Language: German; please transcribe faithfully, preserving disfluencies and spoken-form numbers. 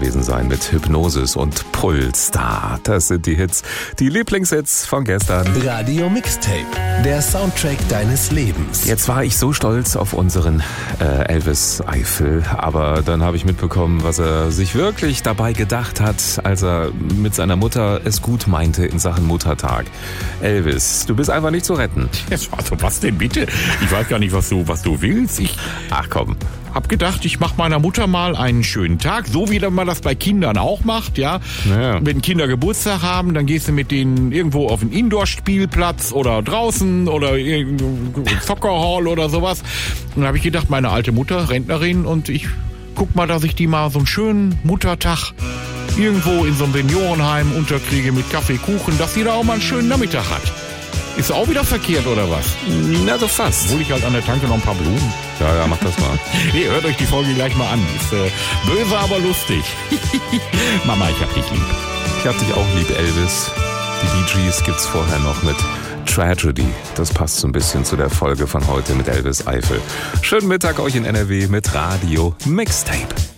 gewesen sein mit Hypnosis und Pulsstar. Das sind die Hits, die Lieblingshits von gestern. Radio Mixtape, der Soundtrack deines Lebens. Jetzt war ich so stolz auf unseren äh, Elvis Eifel, aber dann habe ich mitbekommen, was er sich wirklich dabei gedacht hat, als er mit seiner Mutter es gut meinte in Sachen Muttertag. Elvis, du bist einfach nicht zu retten. Also was denn bitte? Ich weiß gar nicht, was du, was du willst. Ich Ach komm. hab gedacht, ich mache meiner Mutter mal einen schönen Tag, so wie man das bei Kindern auch macht, ja. Ja. Wenn Kinder Geburtstag haben, dann gehst du mit denen irgendwo auf einen Indoor-Spielplatz oder draußen oder irgendwo Soccer Hall oder sowas. Und dann habe ich gedacht, meine alte Mutter, Rentnerin, und ich guck mal, dass ich die mal so einen schönen Muttertag irgendwo in so einem Seniorenheim unterkriege mit Kaffee, Kuchen, dass sie da auch mal einen schönen Nachmittag hat. Ist auch wieder verkehrt, oder was? Na, so fast. Hol ich halt an der Tanke noch ein paar Blumen. Ja, ja, mach das mal. Nee, hört euch die Folge gleich mal an. Ist äh, böse, aber lustig. Mama, ich hab dich lieb. Ich hab dich auch lieb, Elvis. Die Bee Gees gibt's vorher noch mit Tragedy. Das passt so ein bisschen zu der Folge von heute mit Elvis Eifel. Schönen Mittag euch in N R W mit Radio Mixtape.